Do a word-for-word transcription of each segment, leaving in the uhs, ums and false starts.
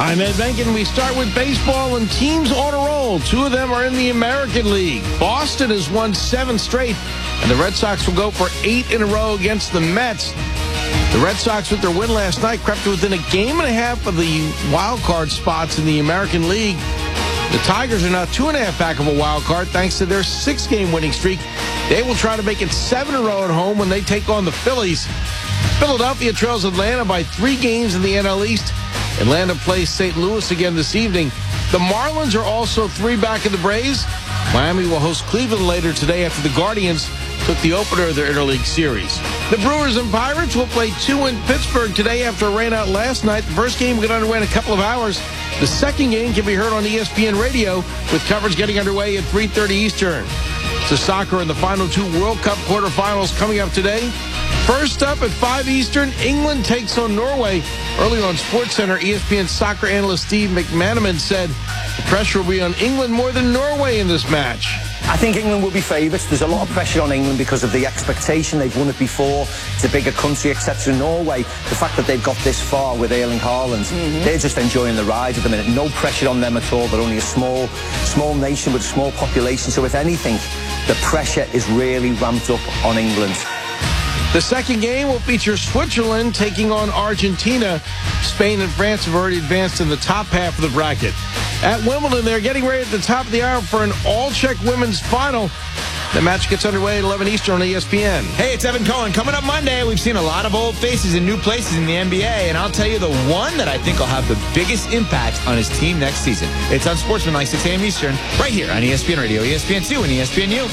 I'm Ed Benkin. We start with baseball and teams on a roll. Two of them are in the American League. Boston has won seven straight, and the Red Sox will go for eight in a row against the Mets. The Red Sox, with their win last night, crept within a game and a half of the wild card spots in the American League. The Tigers are now two and a half back of a wild card thanks to their six-game winning streak. They will try to make it seven in a row at home when they take on the Phillies. Philadelphia trails Atlanta by three games in the N L East. Atlanta plays Saint Louis again this evening. The Marlins are also three back of the Braves. Miami will host Cleveland later today after the Guardians took the opener of their Interleague series. The Brewers and Pirates will play two in Pittsburgh today after a rain out last night. The first game will get underway in a couple of hours. The second game can be heard on E S P N Radio with coverage getting underway at three thirty Eastern. To soccer in the final two World Cup quarterfinals coming up today. First up at five Eastern, England takes on Norway. Early on SportsCenter, E S P N soccer analyst Steve McManaman said the pressure will be on England more than Norway in this match. I think England will be favourites. There's a lot of pressure on England because of the expectation. They've won it before. It's a bigger country, et cetera. Norway, the fact that they've got this far with Erling Haaland, mm-hmm. they're just enjoying the ride at the minute. No pressure on them at all. They're only a small, small nation with a small population. So if anything, the pressure is really ramped up on England. The second game will feature Switzerland taking on Argentina. Spain and France have already advanced in the top half of the bracket. At Wimbledon, they're getting ready at the top of the hour for an all-Czech women's final. The match gets underway at eleven Eastern on E S P N. Hey, it's Evan Cohen. Coming up Monday, we've seen a lot of old faces in new places in the N B A, and I'll tell you the one that I think will have the biggest impact on his team next season. It's on Sportsman, six a.m. Eastern, right here on E S P N Radio, E S P N two, and E S P N U.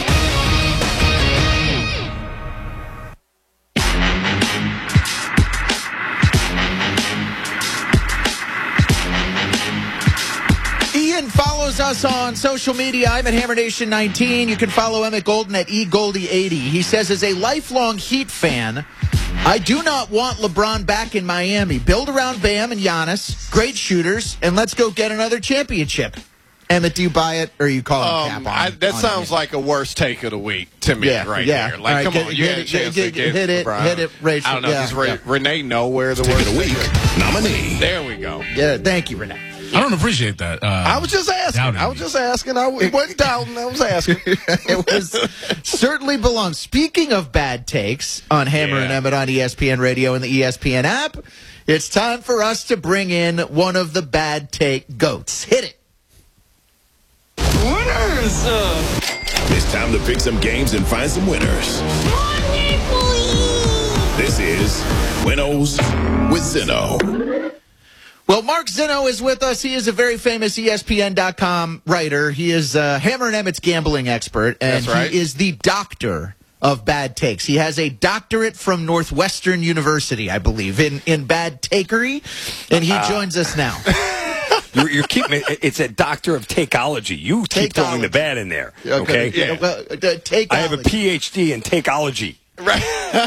Us on social media. I'm at Hammer Nation nineteen. You can follow Emmett Golden at E Goldie eighty. He says, as a lifelong Heat fan, I do not want LeBron back in Miami. Build around Bam and Giannis, great shooters, and let's go get another championship. Emmett, do you buy it, or are you calling um, cap on, I, That on sounds it? like a worst take of the week to me yeah, right yeah. there. Like, right, come get, on, you get, had a get, chance get, to get hit it, LeBron. hit it, Rachel. I don't know, yeah, does Re- yeah. Renee know where the Take worst of the week nominee. There we go. Yeah, thank you, Renee. I don't appreciate that. Uh, I was just asking. I was just asking. I wasn't doubting. I was asking. It was certainly belongs. Speaking of bad takes on Hammer Yeah. and Emmett on E S P N Radio and the E S P N app, it's time for us to bring in one of the bad take goats. Hit it. Winners! Uh. It's time to pick some games and find some winners. This is Winnows with Zeno. Well, Mark Zeno is with us. He is a very famous E S P N dot com writer. He is uh, Hammer and Emmett's gambling expert, and That's right. he is the doctor of bad takes. He has a doctorate from Northwestern University, I believe, in, in bad takery, and he uh, joins us now. You're, you're keeping it. It's a doctor of takeology. You keep Takeology. throwing the bad in there. Okay. okay? Yeah. Well, uh, takeology. I have a P H D in takeology. Right.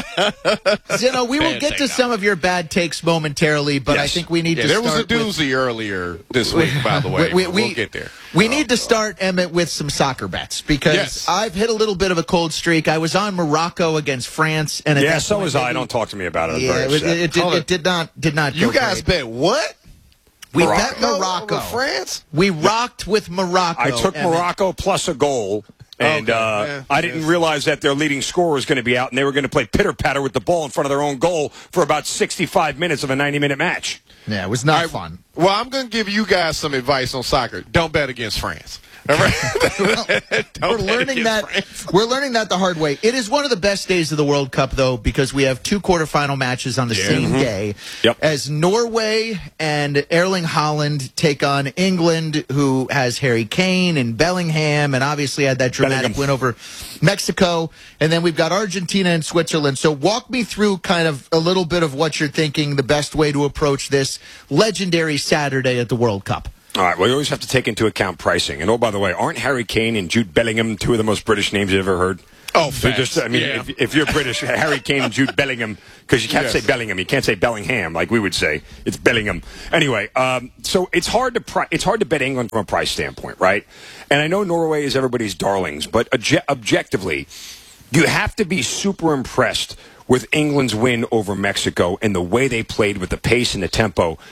Zeno, we will Bad get to take some of your bad takes momentarily, but Yes. I think we need Yeah, to there start was a doozy with, earlier this week, by the way. we, we, we'll get there. We need to start, Emmett, with some soccer bets because Yes. I've hit a little bit of a cold streak. I was on Morocco against France, and at Yeah, that so point, was I. maybe- Don't talk to me about it. I'm Yeah, very it, was- upset. it, did, Hold on. it did not did not. You go guys great. bet what? We Morocco bet Morocco. over France? We rocked with Morocco. I took Emmett. Morocco plus a goal. And Okay, uh, yeah, I didn't yes. realize that their leading scorer was going to be out, and they were going to play pitter-patter with the ball in front of their own goal for about sixty-five minutes of a ninety-minute match. Yeah, it was not All right, fun. Well, I'm going to give you guys some advice on soccer. Don't bet against France. All right? Well, Don't we're bet learning against that France. we're learning that the hard way. It is one of the best days of the World Cup, though, because we have two quarterfinal matches on the Yeah. same Mhm. day. Yep. As Norway and Erling Haaland take on England, who has Harry Kane and Bellingham, and obviously had that dramatic Bellingham. win over Mexico. And then we've got Argentina and Switzerland. So walk me through kind of a little bit of what you're thinking, the best way to approach this legendary Saturday at the World Cup. All right, well, you always have to take into account pricing. And, oh, by the way, aren't Harry Kane and Jude Bellingham two of the most British names you've ever heard? Oh, So facts. just, I mean, Yeah. if, if you're British, Harry Kane and Jude Bellingham, because you can't Yes. say Bellingham, you can't say Bellingham like we would say. It's Bellingham. Anyway, um, so it's hard to pri- it's hard to bet England from a price standpoint, right? And I know Norway is everybody's darlings, but obje- objectively, you have to be super impressed with England's win over Mexico and the way they played with the pace and the tempo.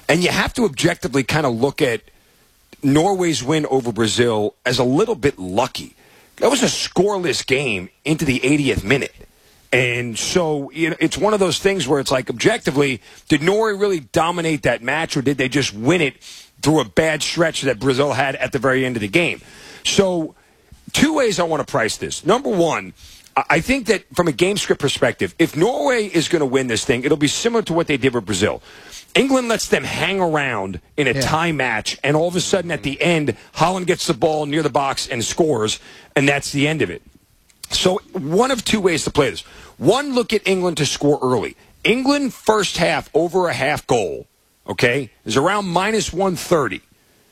And you have to objectively kind of look at Norway's win over Brazil as a little bit lucky. That was a scoreless game into the eightieth minute. And so you know, it's one of those things where it's like, objectively, did Norway really dominate that match, or did they just win it through a bad stretch that Brazil had at the very end of the game? So two ways I want to price this. Number one, I think that from a game script perspective, if Norway is going to win this thing, it'll be similar to what they did with Brazil. England lets them hang around in a yeah. tie match, and all of a sudden at the end, Holland gets the ball near the box and scores, and that's the end of it. So one of two ways to play this. One, look at England to score early. England first half over a half goal, okay, is around minus one thirty.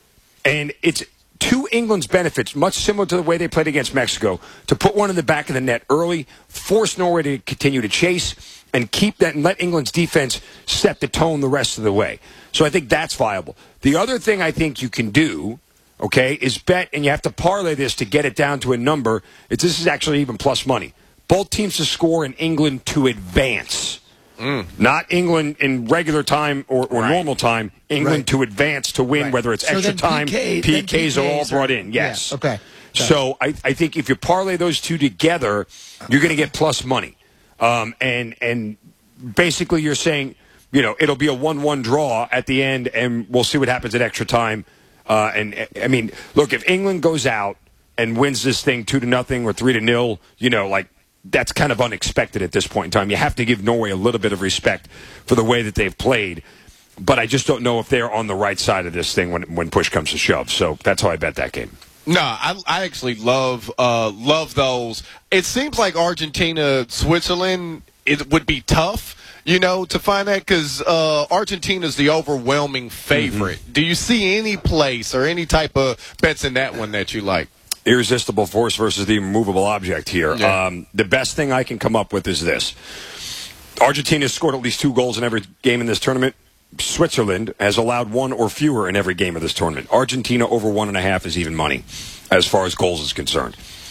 And it's to England's benefits, much similar to the way they played against Mexico, to put one in the back of the net early, force Norway to continue to chase, and keep that and let England's defense set the tone the rest of the way. So I think that's viable. The other thing I think you can do, okay, is bet, and you have to parlay this to get it down to a number. It's, this is actually even plus money. Both teams to score in England to advance. Mm. Not England in regular time or, or right. normal time. England right. to advance to win, right. whether it's so extra time. P K, P Ks, P Ks are all brought in, yes. Yeah. Okay. So I, I think if you parlay those two together, you're going to get plus money. Um, and and basically you're saying, you know, it'll be a one one draw at the end, and we'll see what happens at extra time. Uh, and, I mean, look, if England goes out and wins this thing two to nothing or three to nil, you know, like, that's kind of unexpected at this point in time. You have to give Norway a little bit of respect for the way that they've played. But I just don't know if they're on the right side of this thing when when push comes to shove. So that's how I bet that game. No, I, I actually love uh, love those. It seems like Argentina, Switzerland, it would be tough, you know, to find that because uh, Argentina's the overwhelming favorite. Mm-hmm. Do you see any place or any type of bets in that one that you like? Irresistible force versus the immovable object here. Yeah. Um, the best thing I can come up with is this. Argentina scored at least two goals in every game in this tournament. Switzerland has allowed one or fewer in every game of this tournament. Argentina over one and a half is even money as far as goals is concerned.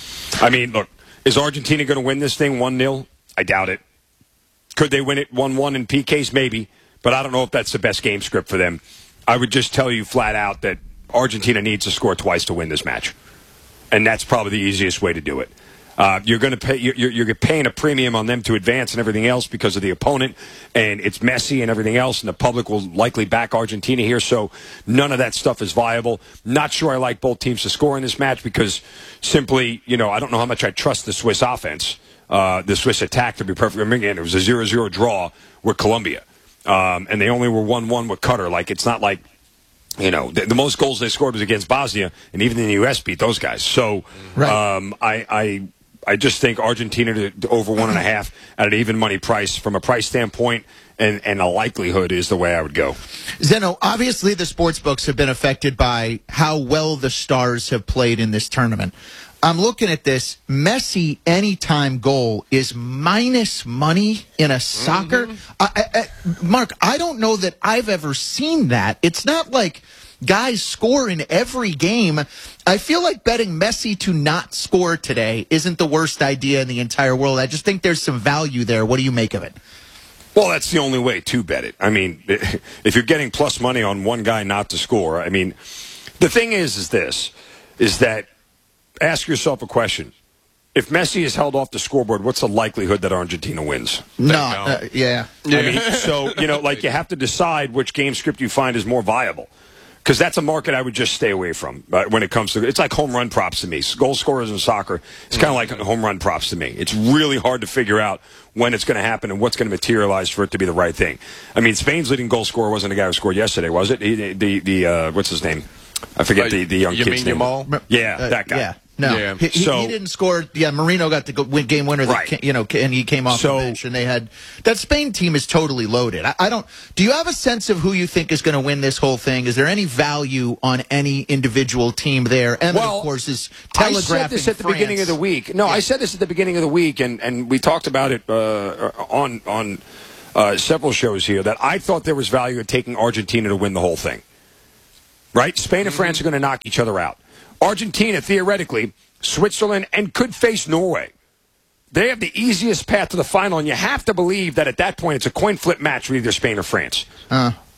I mean, look, is Argentina going to win this thing one nil? I doubt it. Could they win it one one in P Ks? Maybe. But I don't know if that's the best game script for them. I would just tell you flat out that Argentina needs to score twice to win this match. And that's probably the easiest way to do it. Uh, you're going to pay. You're, you're paying a premium on them to advance and everything else because of the opponent, and it's Messi and everything else, and the public will likely back Argentina here. So none of that stuff is viable. Not sure I like both teams to score in this match because simply, you know, I don't know how much I trust the Swiss offense, uh, the Swiss attack. To be perfectly honest, again, it was a zero zero draw with Colombia, um, and they only were one one with Qatar. Like it's not like. You know, the, the most goals they scored was against Bosnia, and even the U S beat those guys. So right. um, I, I I just think Argentina to, to over one and a half at an even money price from a price standpoint and, and a likelihood is the way I would go. Zeno, obviously the sports books have been affected by how well the Stars have played in this tournament. I'm looking at this. Messi anytime goal is minus money in a soccer. Mm-hmm. I, I, Mark, I don't know that I've ever seen that. It's not like guys score in every game. I feel like betting Messi to not score today isn't the worst idea in the entire world. I just think there's some value there. What do you make of it? Well, that's the only way to bet it. I mean, if you're getting plus money on one guy not to score, I mean, the thing is, is this, is that ask yourself a question. If Messi is held off the scoreboard, what's the likelihood that Argentina wins? No, uh, yeah. I mean, so, you know, like you have to decide which game script you find is more viable. Because that's a market I would just stay away from uh, when it comes to it's like home run props to me. Goal scorers in soccer, it's kind of like home run props to me. It's really hard to figure out when it's going to happen and what's going to materialize for it to be the right thing. I mean, Spain's leading goal scorer wasn't the guy who scored yesterday, was it? He, the the uh, what's his name? I forget uh, the, the young you kid's mean name. Yamal? Yeah, uh, that guy. Yeah. No, yeah. he, he, so, he didn't score. Yeah, Marino got the go- win game winner. That right. came, you know, and he came off so, the bench, and they had that Spain team is totally loaded. I, I don't. Do you have a sense of who you think is going to win this whole thing? Is there any value on any individual team there? And well, of course, is telegraphing. I said this at the France. beginning of the week. No, yeah. I said this at the beginning of the week, and, and we talked about it uh, on on uh, several shows here. That I thought there was value in taking Argentina to win the whole thing. Right? Spain and mm-hmm. France are going to knock each other out. Argentina, theoretically, Switzerland, and could face Norway. They have the easiest path to the final, and you have to believe that at that point it's a coin flip match with either Spain or France. Uh.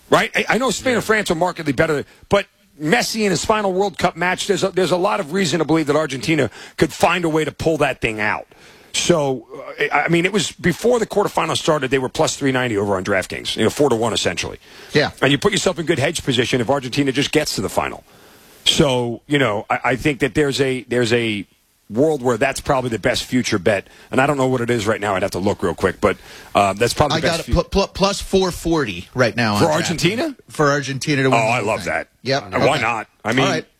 right? I, I know Spain and France are markedly better, but Messi in his final World Cup match, there's a, there's a lot of reason to believe that Argentina could find a way to pull that thing out. So, uh, I mean, it was before the quarterfinals started, they were plus three ninety over on DraftKings, you know, four to one essentially. Yeah. And you put yourself in good hedge position if Argentina just gets to the final. So, you know, I, I think that there's a there's a world where that's probably the best future bet. And I don't know what it is right now. I'd have to look real quick, but uh, that's probably I the best. got it pl- pl- plus four forty right now. For on Argentina? DraftKings. For Argentina to Oh, win. I love that. Yep. Uh, Why Okay. not? I mean, All right.